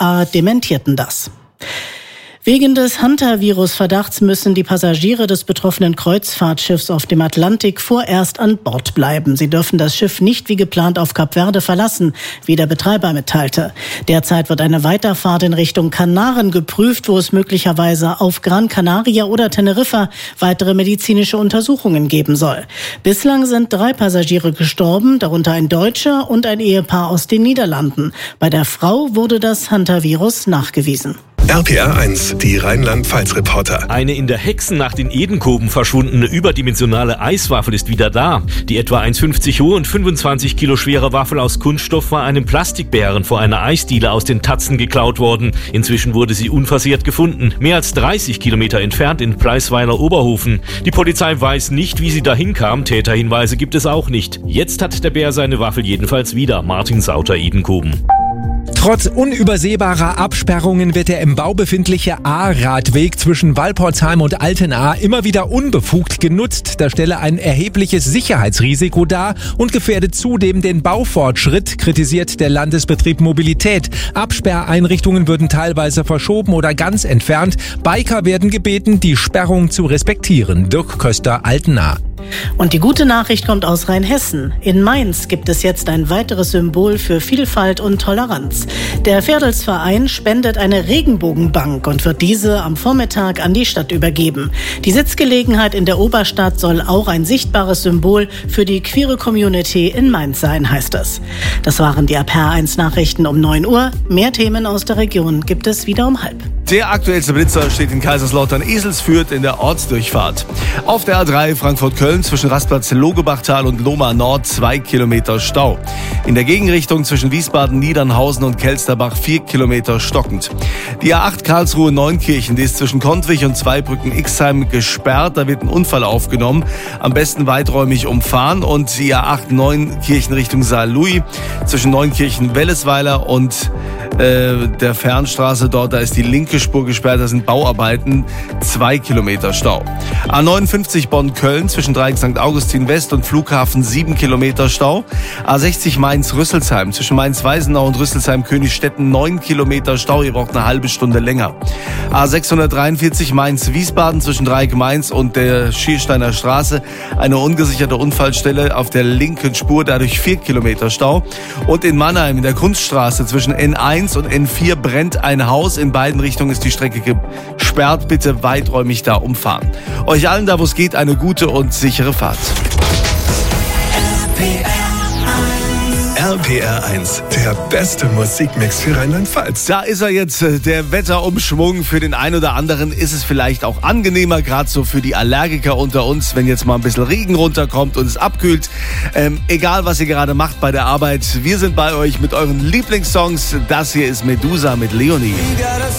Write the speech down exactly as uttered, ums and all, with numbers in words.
A dementierten das. Wegen des Hantavirus-Verdachts müssen die Passagiere des betroffenen Kreuzfahrtschiffs auf dem Atlantik vorerst an Bord bleiben. Sie dürfen das Schiff nicht wie geplant auf Kap Verde verlassen, wie der Betreiber mitteilte. Derzeit wird eine Weiterfahrt in Richtung Kanaren geprüft, wo es möglicherweise auf Gran Canaria oder Teneriffa weitere medizinische Untersuchungen geben soll. Bislang sind drei Passagiere gestorben, darunter ein Deutscher und ein Ehepaar aus den Niederlanden. Bei der Frau wurde das Hantavirus nachgewiesen. R P R eins, die Rheinland-Pfalz-Reporter. Eine in der Hexennacht in Edenkoben verschwundene überdimensionale Eiswaffel ist wieder da. Die etwa eins Komma fünfzig hohe und fünfundzwanzig Kilo schwere Waffel aus Kunststoff war einem Plastikbären vor einer Eisdiele aus den Tatzen geklaut worden. Inzwischen wurde sie unversehrt gefunden, mehr als dreißig Kilometer entfernt in Pleisweiler-Oberhofen. Die Polizei weiß nicht, wie sie dahin kam. Täterhinweise gibt es auch nicht. Jetzt hat der Bär seine Waffel jedenfalls wieder. Martin Sauter, Edenkoben. Trotz unübersehbarer Absperrungen wird der im Bau befindliche A-Radweg zwischen Walporzheim und Altenahr immer wieder unbefugt genutzt. Das stelle ein erhebliches Sicherheitsrisiko dar und gefährdet zudem den Baufortschritt, kritisiert der Landesbetrieb Mobilität. Absperreinrichtungen würden teilweise verschoben oder ganz entfernt. Biker werden gebeten, die Sperrung zu respektieren. Dirk Köster, Altenahr. Und die gute Nachricht kommt aus Rheinhessen. In Mainz gibt es jetzt ein weiteres Symbol für Vielfalt und Toleranz. Der Ferdelsverein spendet eine Regenbogenbank und wird diese am Vormittag an die Stadt übergeben. Die Sitzgelegenheit in der Oberstadt soll auch ein sichtbares Symbol für die queere Community in Mainz sein, heißt es. Das waren die R P R eins Nachrichten um neun Uhr. Mehr Themen aus der Region gibt es wieder um halb. Der aktuellste Blitzer steht in Kaiserslautern. Eselsfürth in der Ortsdurchfahrt. Auf der A drei Frankfurt-Köln zwischen Rastplatz Logebachtal und Lohmar Nord zwei Kilometer Stau. In der Gegenrichtung zwischen Wiesbaden, Niedernhausen und Kelsterbach vier Kilometer stockend. Die A acht Karlsruhe-Neunkirchen, die ist zwischen Kontwich und Zweibrücken-Ixheim gesperrt. Da wird ein Unfall aufgenommen. Am besten weiträumig umfahren. Und die A acht Neunkirchen Richtung Saarlouis zwischen Neunkirchen-Wellesweiler und äh, der Fernstraße dort, da ist die linke Spur gesperrt, da sind Bauarbeiten, zwei Kilometer Stau. A neunundfünfzig Bonn-Köln zwischen Dreieck Sankt Augustin West und Flughafen sieben Kilometer Stau. A sechzig Mainz-Rüsselsheim zwischen Mainz-Weisenau und Rüsselsheim-Königstetten neun Kilometer Stau, ihr braucht eine halbe Stunde länger. A sechshundertdreiundvierzig Mainz-Wiesbaden zwischen Dreieck Mainz und der Schiersteiner Straße eine ungesicherte Unfallstelle auf der linken Spur, dadurch vier Kilometer Stau. Und in Mannheim in der Kunststraße zwischen N eins und N vier brennt ein Haus, in beiden Richtungen ist die Strecke gesperrt, bitte weiträumig da umfahren. Euch allen da, wo es geht, eine gute und sichere Fahrt. R P R eins, der beste Musikmix für Rheinland-Pfalz. Da ist er jetzt, der Wetterumschwung. Für den einen oder anderen ist es vielleicht auch angenehmer, gerade so für die Allergiker unter uns, wenn jetzt mal ein bisschen Regen runterkommt und es abkühlt. Ähm, egal, was ihr gerade macht bei der Arbeit, wir sind bei euch mit euren Lieblingssongs. Das hier ist Medusa mit Leonie.